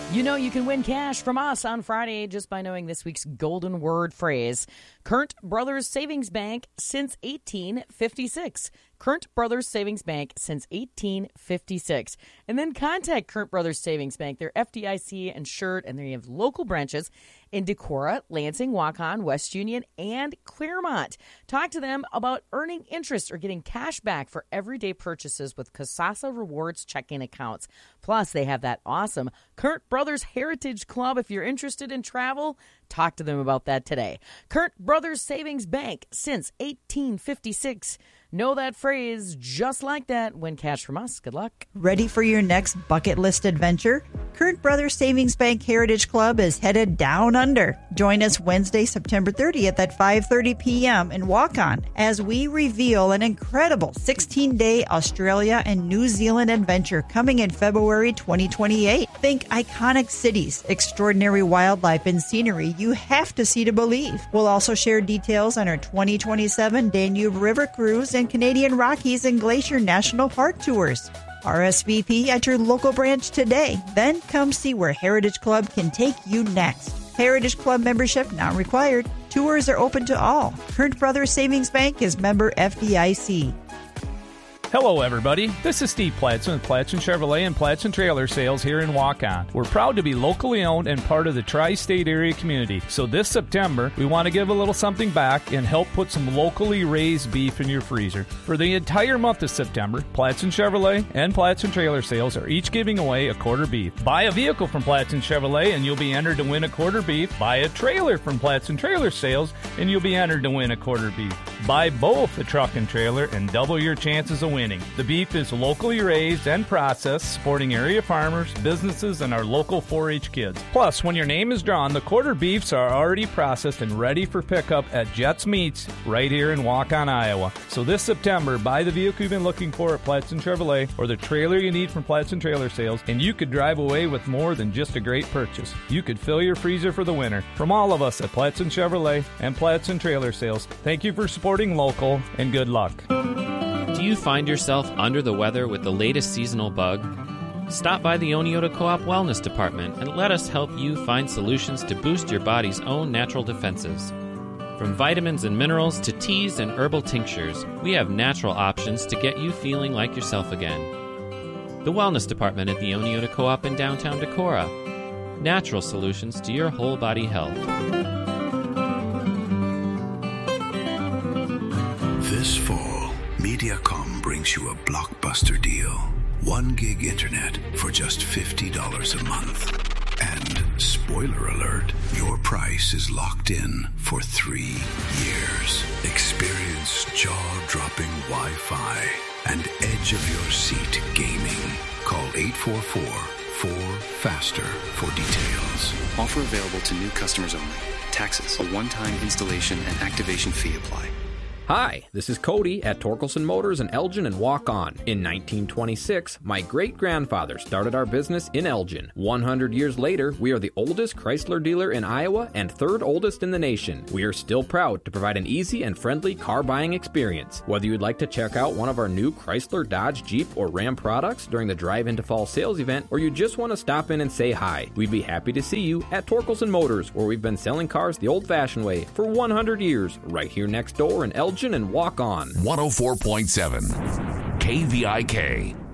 You know you can win cash from us on Friday just by knowing this week's golden word phrase. Current Brothers Savings Bank since 1856. Current Brothers Savings Bank since 1856. And then contact Current Brothers Savings Bank. They're FDIC insured, and they have local branches in Decorah, Lansing, Waukon, West Union, and Claremont. Talk to them about earning interest or getting cash back for everyday purchases with Kasasa Rewards checking accounts. Plus, they have that awesome Current Brothers Heritage Club. If you're interested in travel, talk to them about that today. Current Brothers Savings Bank since 1856. Know that phrase just like that. Win cash from us. Good luck. Ready for your next bucket list adventure? Current Brothers Savings Bank Heritage Club is headed down under. Join us Wednesday, September 30th at 5:30 p.m. in Waukon as we reveal an incredible 16-day Australia and New Zealand adventure coming in February 2028. Think iconic cities, extraordinary wildlife, and scenery you have to see to believe. We'll also share details on our 2027 Danube River Cruise and Canadian Rockies and Glacier National Park tours. RSVP at your local branch today. Then come see where Heritage Club can take you next. Heritage Club membership not required. Tours are open to all. Current Brothers Savings Bank is member FDIC. Hello, everybody. This is Steve Platson with Platson Chevrolet and Platson Trailer Sales here in Waukon. We're proud to be locally owned and part of the tri-state area community. So this September, we want to give a little something back and help put some locally raised beef in your freezer. For the entire month of September, Platson Chevrolet and Platson Trailer Sales are each giving away a quarter beef. Buy a vehicle from Platson Chevrolet and you'll be entered to win a quarter beef. Buy a trailer from Platson Trailer Sales and you'll be entered to win a quarter beef. Buy both a truck and trailer and double your chances of winning. The beef is locally raised and processed, supporting area farmers, businesses, and our local 4-H kids. Plus, when your name is drawn, the quarter beefs are already processed and ready for pickup at Jets Meats right here in Waukon, Iowa. So this September, buy the vehicle you've been looking for at Platson Chevrolet or the trailer you need from Platson Trailer Sales, and you could drive away with more than just a great purchase. You could fill your freezer for the winter. From all of us at Platson Chevrolet and Platson Trailer Sales, thank you for supporting local, and good luck. Do you find yourself under the weather with the latest seasonal bug? Stop by the Oneota Co-op Wellness Department and let us help you find solutions to boost your body's own natural defenses. From vitamins and minerals to teas and herbal tinctures, we have natural options to get you feeling like yourself again. The Wellness Department at the Oneota Co-op in downtown Decorah. Natural solutions to your whole body health. This fall, Mediacom brings you a blockbuster deal. 1 gig internet for just $50 a month. And, spoiler alert, your price is locked in for 3 years. Experience jaw-dropping Wi-Fi and edge-of-your-seat gaming. Call 844-4FASTER for details. Offer available to new customers only. Taxes, a one-time installation and activation fee apply. Hi, this is Cody at Torkelson Motors in Elgin and Waukon. In 1926, my great-grandfather started our business in Elgin. 100 years later, we are the oldest Chrysler dealer in Iowa and third oldest in the nation. We are still proud to provide an easy and friendly car buying experience. Whether you'd like to check out one of our new Chrysler, Dodge, Jeep, or Ram products during the Drive Into Fall sales event, or you just want to stop in and say hi, we'd be happy to see you at Torkelson Motors, where we've been selling cars the old-fashioned way for 100 years, right here next door in Elgin and Waukon. 104.7 KVIK.